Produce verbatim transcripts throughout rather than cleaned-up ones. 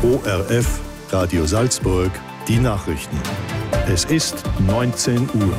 O R F, Radio Salzburg, die Nachrichten. Es ist neunzehn Uhr.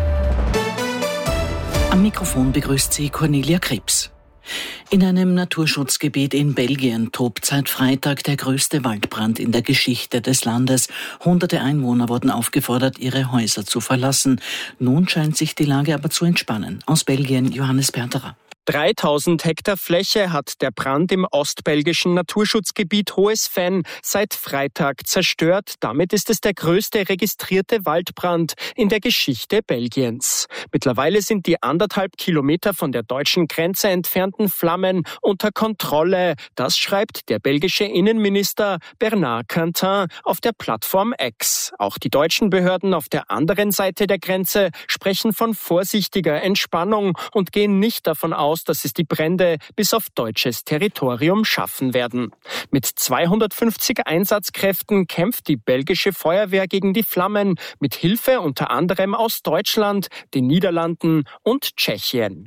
Am Mikrofon begrüßt Sie Cornelia Krebs. In einem Naturschutzgebiet in Belgien tobt seit Freitag der größte Waldbrand in der Geschichte des Landes. Hunderte Einwohner wurden aufgefordert, ihre Häuser zu verlassen. Nun scheint sich die Lage aber zu entspannen. Aus Belgien Johannes Berterer. dreitausend Hektar Fläche hat der Brand im ostbelgischen Naturschutzgebiet Hohes Venn seit Freitag zerstört. Damit ist es der größte registrierte Waldbrand in der Geschichte Belgiens. Mittlerweile sind die anderthalb Kilometer von der deutschen Grenze entfernten Flammen unter Kontrolle. Das schreibt der belgische Innenminister Bernard Quentin auf der Plattform X. Auch die deutschen Behörden auf der anderen Seite der Grenze sprechen von vorsichtiger Entspannung und gehen nicht davon aus, dass es die Brände bis auf deutsches Territorium schaffen werden. Mit zweihundertfünfzig Einsatzkräften kämpft die belgische Feuerwehr gegen die Flammen, mit Hilfe unter anderem aus Deutschland, den Niederlanden und Tschechien.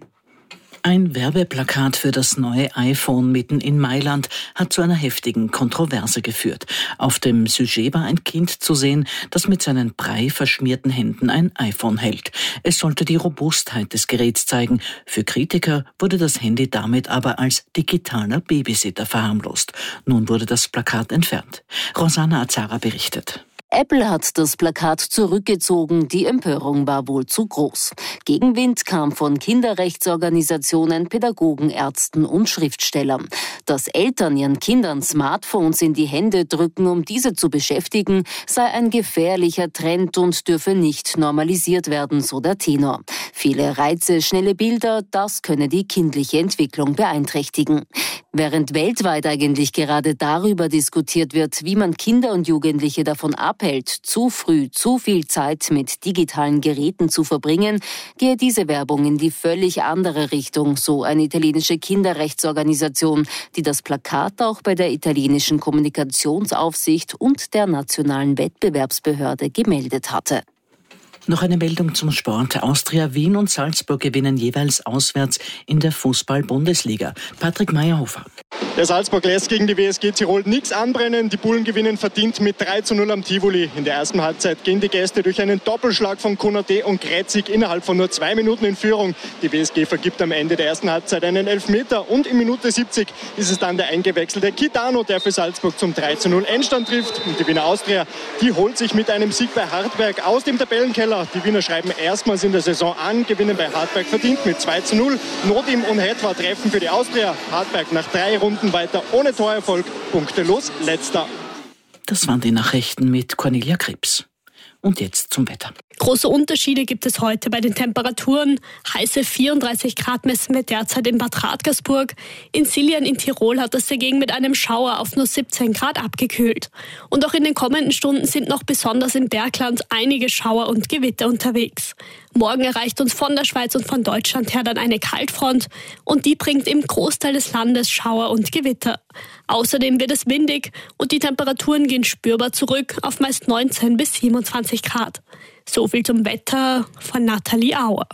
Ein Werbeplakat für das neue iPhone mitten in Mailand hat zu einer heftigen Kontroverse geführt. Auf dem Sujet war ein Kind zu sehen, das mit seinen breiverschmierten Händen ein iPhone hält. Es sollte die Robustheit des Geräts zeigen. Für Kritiker wurde das Handy damit aber als digitaler Babysitter verharmlost. Nun wurde das Plakat entfernt. Rosanna Azara berichtet. Apple hat das Plakat zurückgezogen, die Empörung war wohl zu groß. Gegenwind kam von Kinderrechtsorganisationen, Pädagogen, Ärzten und Schriftstellern. Dass Eltern ihren Kindern Smartphones in die Hände drücken, um diese zu beschäftigen, sei ein gefährlicher Trend und dürfe nicht normalisiert werden, so der Tenor. Viele Reize, schnelle Bilder, das könne die kindliche Entwicklung beeinträchtigen. Während weltweit eigentlich gerade darüber diskutiert wird, wie man Kinder und Jugendliche davon abhält, zu früh zu viel Zeit mit digitalen Geräten zu verbringen, gehe diese Werbung in die völlig andere Richtung, so eine italienische Kinderrechtsorganisation, die das Plakat auch bei der italienischen Kommunikationsaufsicht und der nationalen Wettbewerbsbehörde gemeldet hatte. Noch eine Meldung zum Sport. Austria Wien und Salzburg gewinnen jeweils auswärts in der Fußball-Bundesliga. Patrick Mayerhofer. Der Salzburg lässt gegen die W S G Tirol nichts anbrennen. Die Bullen gewinnen verdient mit drei zu null am Tivoli. In der ersten Halbzeit gehen die Gäste durch einen Doppelschlag von Konaté und Kretzig innerhalb von nur zwei Minuten in Führung. Die W S G vergibt am Ende der ersten Halbzeit einen Elfmeter und in Minute siebzig ist es dann der eingewechselte Kitano, der für Salzburg zum drei zu null Endstand trifft. Und die Wiener Austria, die holt sich mit einem Sieg bei Hartberg aus dem Tabellenkeller. Die Wiener schreiben erstmals in der Saison an, gewinnen bei Hartberg verdient mit zwei zu null. Nodim und Hetwa treffen für die Austria. Hartberg nach drei Runden weiter ohne Torerfolg, punktelos letzter. Das waren die Nachrichten mit Cornelia Krebs. Und jetzt zum Wetter. Große Unterschiede gibt es heute bei den Temperaturen. Heiße vierunddreißig Grad messen wir derzeit in Bad Radkersburg. In Siljan in Tirol hat es dagegen mit einem Schauer auf nur siebzehn Grad abgekühlt. Und auch in den kommenden Stunden sind noch besonders im Bergland einige Schauer und Gewitter unterwegs. Morgen erreicht uns von der Schweiz und von Deutschland her dann eine Kaltfront und die bringt im Großteil des Landes Schauer und Gewitter. Außerdem wird es windig und die Temperaturen gehen spürbar zurück auf meist neunzehn bis siebenundzwanzig Grad. So viel zum Wetter von Nathalie Auer.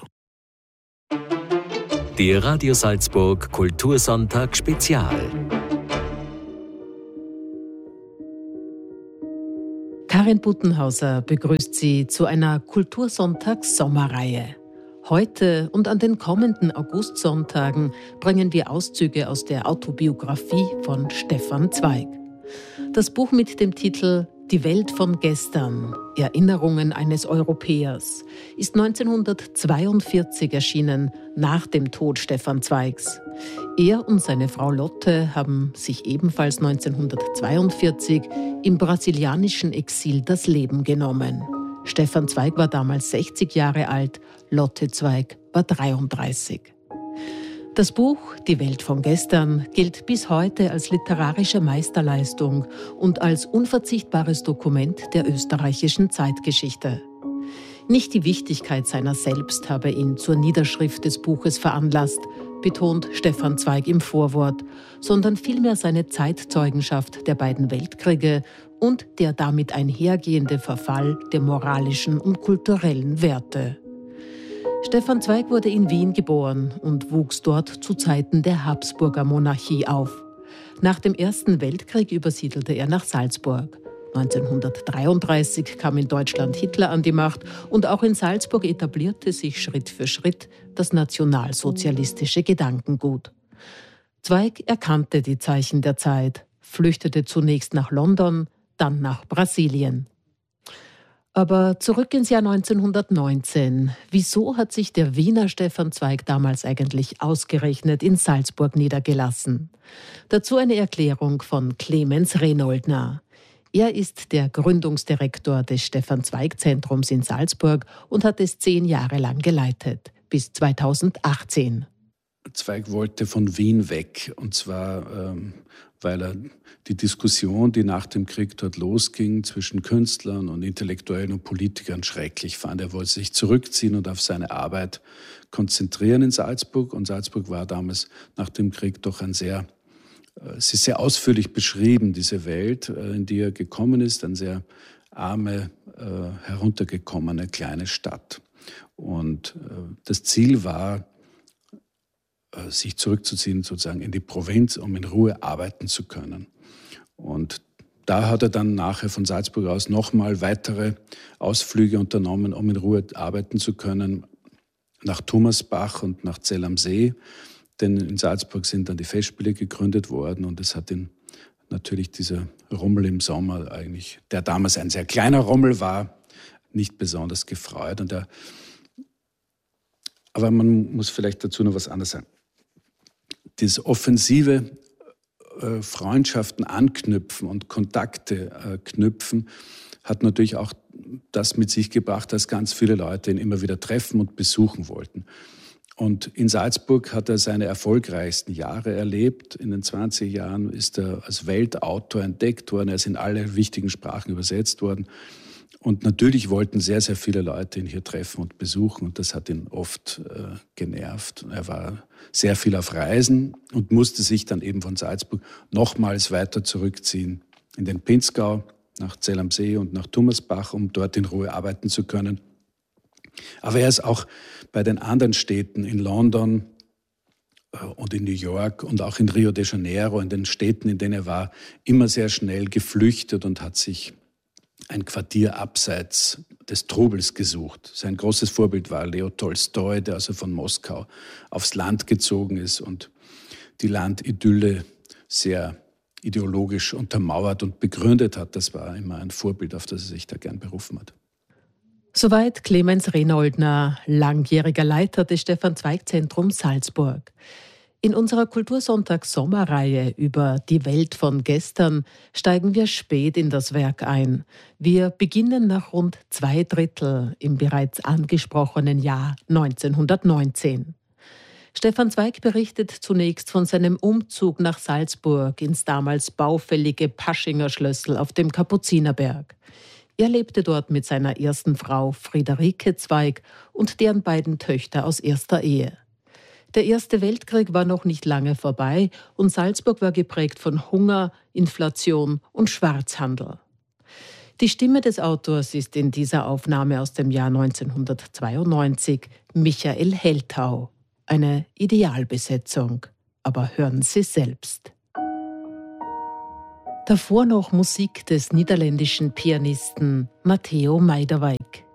Der Radio Salzburg Kultursonntag Spezial. Karin Buttenhauser begrüßt Sie zu einer Kultursonntags-Sommerreihe. Heute und an den kommenden Augustsonntagen bringen wir Auszüge aus der Autobiografie von Stefan Zweig. Das Buch mit dem Titel Die Welt von gestern, Erinnerungen eines Europäers, ist neunzehnhundertzweiundvierzig erschienen, nach dem Tod Stefan Zweigs. Er und seine Frau Lotte haben sich ebenfalls neunzehnhundertzweiundvierzig im brasilianischen Exil das Leben genommen. Stefan Zweig war damals sechzig Jahre alt, Lotte Zweig war dreiunddreißig. Das Buch Die Welt von gestern gilt bis heute als literarische Meisterleistung und als unverzichtbares Dokument der österreichischen Zeitgeschichte. Nicht die Wichtigkeit seiner selbst habe ihn zur Niederschrift des Buches veranlasst, betont Stefan Zweig im Vorwort, sondern vielmehr seine Zeitzeugenschaft der beiden Weltkriege und der damit einhergehende Verfall der moralischen und kulturellen Werte. Stefan Zweig wurde in Wien geboren und wuchs dort zu Zeiten der Habsburger Monarchie auf. Nach dem Ersten Weltkrieg übersiedelte er nach Salzburg. neunzehnhundertdreiunddreißig kam in Deutschland Hitler an die Macht und auch in Salzburg etablierte sich Schritt für Schritt das nationalsozialistische Gedankengut. Zweig erkannte die Zeichen der Zeit, flüchtete zunächst nach London, dann nach Brasilien. Aber zurück ins Jahr neunzehnhundertneunzehn. Wieso hat sich der Wiener Stefan Zweig damals eigentlich ausgerechnet in Salzburg niedergelassen? Dazu eine Erklärung von Clemens Renoldner. Er ist der Gründungsdirektor des Stefan-Zweig-Zentrums in Salzburg und hat es zehn Jahre lang geleitet, bis zweitausendachtzehn. Zweig wollte von Wien weg, und zwar, ähm, weil er die Diskussion, die nach dem Krieg dort losging, zwischen Künstlern und Intellektuellen und Politikern schrecklich fand. Er wollte sich zurückziehen und auf seine Arbeit konzentrieren in Salzburg. Und Salzburg war damals nach dem Krieg doch ein sehr Es ist sehr ausführlich beschrieben, diese Welt, in die er gekommen ist, eine sehr arme, heruntergekommene kleine Stadt. Und das Ziel war, sich zurückzuziehen sozusagen in die Provinz, um in Ruhe arbeiten zu können. Und da hat er dann nachher von Salzburg aus nochmal weitere Ausflüge unternommen, um in Ruhe arbeiten zu können, nach Thomasbach und nach Zell am See. Denn in Salzburg sind dann die Festspiele gegründet worden und es hat ihn natürlich dieser Rummel im Sommer eigentlich, der damals ein sehr kleiner Rummel war, nicht besonders gefreut. Und er, aber man muss vielleicht dazu noch was anderes sagen. Diese offensive äh, Freundschaften anknüpfen und Kontakte äh, knüpfen, hat natürlich auch das mit sich gebracht, dass ganz viele Leute ihn immer wieder treffen und besuchen wollten. Und in Salzburg hat er seine erfolgreichsten Jahre erlebt. In den zwanziger Jahren ist er als Weltautor entdeckt worden. Er ist in alle wichtigen Sprachen übersetzt worden. Und natürlich wollten sehr, sehr viele Leute ihn hier treffen und besuchen. Und das hat ihn oft äh, genervt. Er war sehr viel auf Reisen und musste sich dann eben von Salzburg nochmals weiter zurückziehen in den Pinzgau, nach Zell am See und nach Thomasbach, um dort in Ruhe arbeiten zu können. Aber er ist auch bei den anderen Städten in London und in New York und auch in Rio de Janeiro, in den Städten, in denen er war, immer sehr schnell geflüchtet und hat sich ein Quartier abseits des Trubels gesucht. Sein großes Vorbild war Leo Tolstoi, der also von Moskau aufs Land gezogen ist und die Landidylle sehr ideologisch untermauert und begründet hat. Das war immer ein Vorbild, auf das er sich da gern berufen hat. Soweit Clemens Renoldner, langjähriger Leiter des Stefan-Zweig-Zentrums Salzburg. In unserer Kultursonntag-Sommerreihe über die Welt von gestern steigen wir spät in das Werk ein. Wir beginnen nach rund zwei Drittel im bereits angesprochenen Jahr neunzehnhundertneunzehn. Stefan Zweig berichtet zunächst von seinem Umzug nach Salzburg ins damals baufällige Paschinger Schlössl auf dem Kapuzinerberg. Er lebte dort mit seiner ersten Frau Friederike Zweig und deren beiden Töchter aus erster Ehe. Der Erste Weltkrieg war noch nicht lange vorbei und Salzburg war geprägt von Hunger, Inflation und Schwarzhandel. Die Stimme des Autors ist in dieser Aufnahme aus dem Jahr neunzehnhundertzweiundneunzig Michael Heltau. Eine Idealbesetzung. Aber hören Sie selbst. Davor noch Musik des niederländischen Pianisten Matteo Meiderwijk.